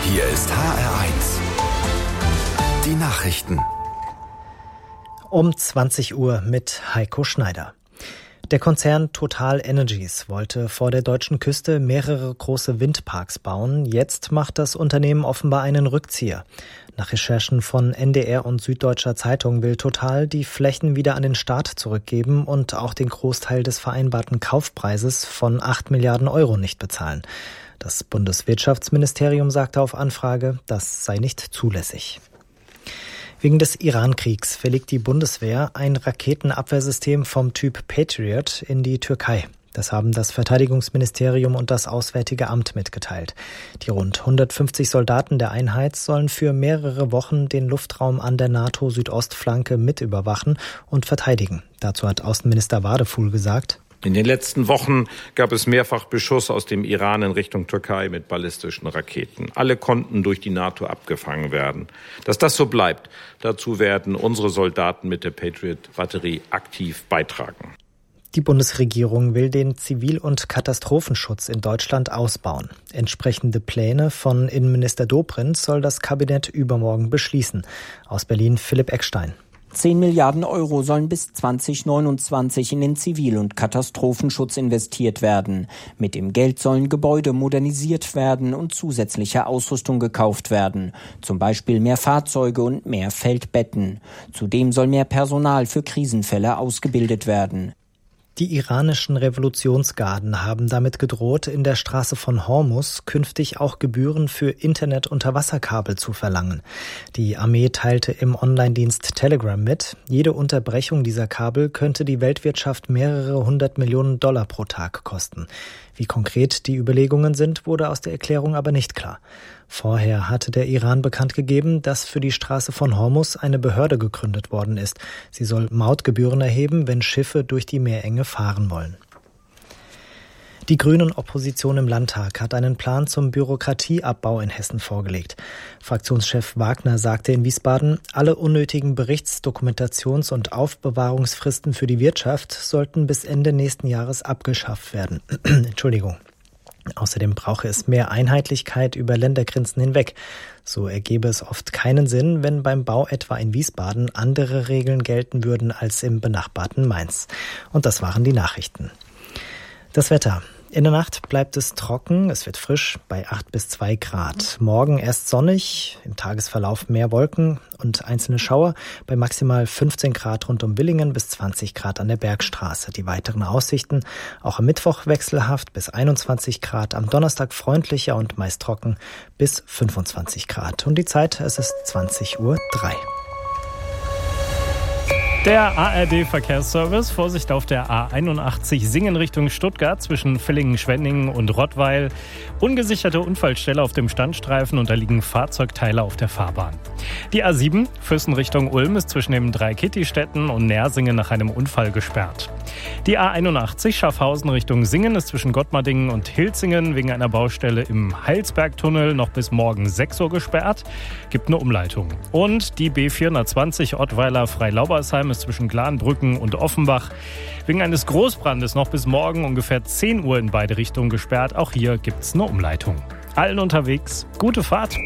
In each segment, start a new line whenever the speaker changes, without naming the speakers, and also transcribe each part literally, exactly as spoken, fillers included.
Hier ist H R eins. Die Nachrichten.
Um zwanzig Uhr mit Heiko Schneider. Der Konzern Total Energies wollte vor der deutschen Küste mehrere große Windparks bauen. Jetzt macht das Unternehmen offenbar einen Rückzieher. Nach Recherchen von N D R und Süddeutscher Zeitung will Total die Flächen wieder an den Staat zurückgeben und auch den Großteil des vereinbarten Kaufpreises von acht Milliarden Euro nicht bezahlen. Das Bundeswirtschaftsministerium sagte auf Anfrage, das sei nicht zulässig. Wegen des Iran-Kriegs verlegt die Bundeswehr ein Raketenabwehrsystem vom Typ Patriot in die Türkei. Das haben das Verteidigungsministerium und das Auswärtige Amt mitgeteilt. Die rund hundertfünfzig Soldaten der Einheit sollen für mehrere Wochen den Luftraum an der NATO-Südostflanke mitüberwachen und verteidigen. Dazu hat Außenminister Wadefuhl gesagt:
In den letzten Wochen gab es mehrfach Beschuss aus dem Iran in Richtung Türkei mit ballistischen Raketen. Alle konnten durch die NATO abgefangen werden. Dass das so bleibt, dazu werden unsere Soldaten mit der Patriot-Batterie aktiv beitragen.
Die Bundesregierung will den Zivil- und Katastrophenschutz in Deutschland ausbauen. Entsprechende Pläne von Innenminister Dobrindt soll das Kabinett übermorgen beschließen. Aus Berlin Philipp Eckstein.
zehn Milliarden Euro sollen bis zwanzig neunundzwanzig in den Zivil- und Katastrophenschutz investiert werden. Mit dem Geld sollen Gebäude modernisiert werden und zusätzliche Ausrüstung gekauft werden. Zum Beispiel mehr Fahrzeuge und mehr Feldbetten. Zudem soll mehr Personal für Krisenfälle ausgebildet werden.
Die iranischen Revolutionsgarden haben damit gedroht, in der Straße von Hormuz künftig auch Gebühren für Internet-Unterwasserkabel zu verlangen. Die Armee teilte im Online-Dienst Telegram mit, jede Unterbrechung dieser Kabel könnte die Weltwirtschaft mehrere hundert Millionen Dollar pro Tag kosten. Wie konkret die Überlegungen sind, wurde aus der Erklärung aber nicht klar. Vorher hatte der Iran bekannt gegeben, dass für die Straße von Hormuz eine Behörde gegründet worden ist. Sie soll Mautgebühren erheben, wenn Schiffe durch die Meerenge fahren wollen. Die Grünen-Opposition im Landtag hat einen Plan zum Bürokratieabbau in Hessen vorgelegt. Fraktionschef Wagner sagte in Wiesbaden, alle unnötigen Berichts-, Dokumentations- und Aufbewahrungsfristen für die Wirtschaft sollten bis Ende nächsten Jahres abgeschafft werden. Entschuldigung. Außerdem brauche es mehr Einheitlichkeit über Ländergrenzen hinweg. So ergebe es oft keinen Sinn, wenn beim Bau etwa in Wiesbaden andere Regeln gelten würden als im benachbarten Mainz. Und das waren die Nachrichten. Das Wetter. In der Nacht bleibt es trocken, es wird frisch bei acht bis zwei Grad. Morgen erst sonnig, im Tagesverlauf mehr Wolken und einzelne Schauer bei maximal fünfzehn Grad rund um Willingen bis zwanzig Grad an der Bergstraße. Die weiteren Aussichten auch am Mittwoch wechselhaft bis einundzwanzig Grad, am Donnerstag freundlicher und meist trocken bis fünfundzwanzig Grad. Und die Zeit, es ist zwanzig Uhr drei.
Der A R D-Verkehrsservice, Vorsicht auf der A einundachtzig Singen Richtung Stuttgart zwischen Villingen-Schwenningen und Rottweil. Ungesicherte Unfallstelle auf dem Standstreifen und da liegen Fahrzeugteile auf der Fahrbahn. Die A sieben, Füssen Richtung Ulm, ist zwischen den drei Kittistädten und Nersingen nach einem Unfall gesperrt. Die A einundachtzig, Schaffhausen Richtung Singen, ist zwischen Gottmardingen und Hilzingen wegen einer Baustelle im Heilsbergtunnel noch bis morgen sechs Uhr gesperrt. Gibt eine Umleitung. Und die B vierhundertzwanzig Ottweiler-Freilaubersheim ist zwischen Glanbrücken und Offenbach wegen eines Großbrandes noch bis morgen ungefähr zehn Uhr in beide Richtungen gesperrt. Auch hier gibt es eine Umleitung. Allen unterwegs, gute Fahrt.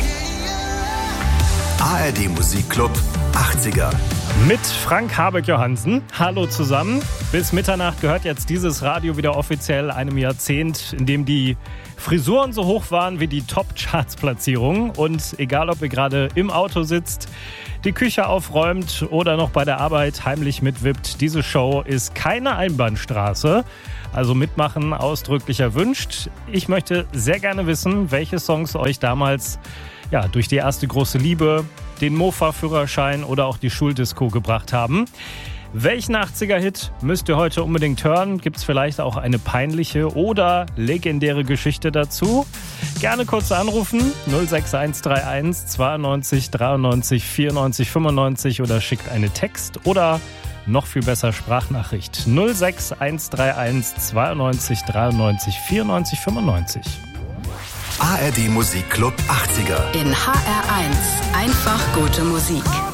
A R D Musikclub achtziger.
Mit Frank Habeck-Johansen. Hallo zusammen. Bis Mitternacht gehört jetzt dieses Radio wieder offiziell einem Jahrzehnt, in dem die Frisuren so hoch waren wie die Top-Charts-Platzierungen. Und egal, ob ihr gerade im Auto sitzt, die Küche aufräumt oder noch bei der Arbeit heimlich mitwippt, diese Show ist keine Einbahnstraße. Also mitmachen ausdrücklich erwünscht. Ich möchte sehr gerne wissen, welche Songs euch damals ja, durch die erste große Liebe, den Mofa-Führerschein oder auch die Schuldisco gebracht haben. Welchen achtziger-Hit müsst ihr heute unbedingt hören? Gibt es vielleicht auch eine peinliche oder legendäre Geschichte dazu? Gerne kurz anrufen, null sechs eins drei eins zweiundneunzig dreiundneunzig vierundneunzig fünfundneunzig oder schickt eine Text oder noch viel besser Sprachnachricht. null sechs eins drei eins zweiundneunzig dreiundneunzig vierundneunzig fünfundneunzig.
A R D Musikclub achtziger.
In H R eins. Einfach gute Musik.